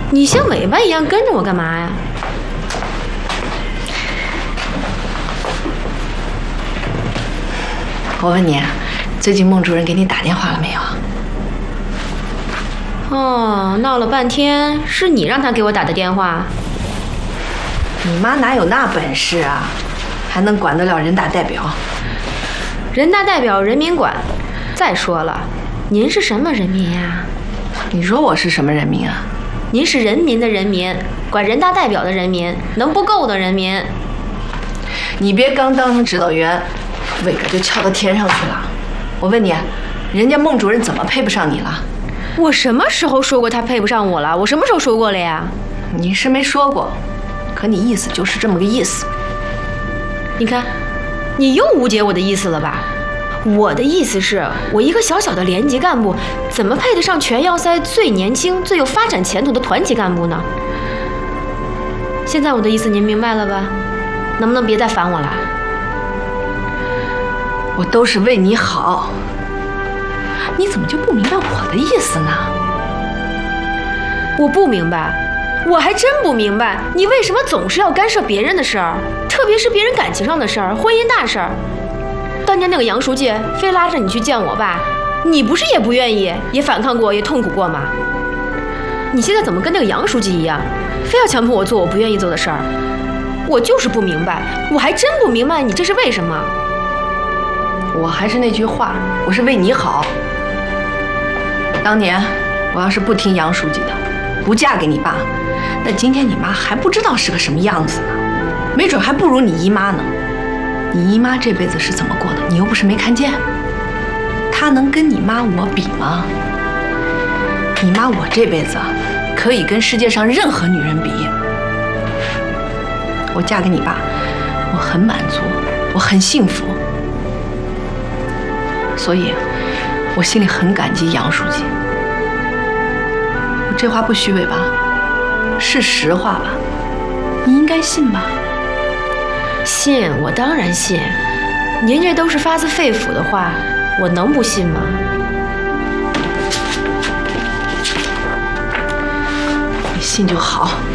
你像尾巴一样跟着我干嘛呀？ 我问你，最近孟主任给你打电话了没有？ 哦，闹了半天是你让他给我打的电话。 你妈哪有那本事啊？还能管得了人大代表？ 人大代表人民管。再说了，您是什么人民呀？ 你说我是什么人民啊？ 您是人民的人民，管人大代表的人民，能不够的人民。 你别刚当上指导员，尾巴就翘到天上去了。我问你，人家孟主任怎么配不上你了？ 我什么时候说过他配不上我了？我什么时候说过了呀？ 你是没说过，可你意思就是这么个意思。 你看，你又误解我的意思了吧？我的意思是，我一个小小的连级干部，怎么配得上全要塞最年轻、最有发展前途的团级干部呢？现在我的意思您明白了吧？能不能别再烦我了？ 我都是为你好，你怎么就不明白我的意思呢？ 我不明白，我还真不明白，你为什么总是要干涉别人的事儿，特别是别人感情上的事儿、婚姻大事儿。当年那个杨书记非拉着你去见我爸，你不是也不愿意，也反抗过，也痛苦过吗？你现在怎么跟那个杨书记一样，非要强迫我做我不愿意做的事儿？我就是不明白，我还真不明白你这是为什么。 我还是那句话，我是为你好。当年我要是不听杨书记的，不嫁给你爸，那今天你妈还不知道是个什么样子呢，没准还不如你姨妈呢。你姨妈这辈子是怎么过的，你又不是没看见。她能跟你妈我比吗？你妈我这辈子可以跟世界上任何女人比。我嫁给你爸，我很满足，我很幸福，所以我心里很感激杨书记。我这话不虚伪吧？是实话吧？你应该信吧？ 信，我当然信。您这都是发自肺腑的话，我能不信吗？ 你信就好。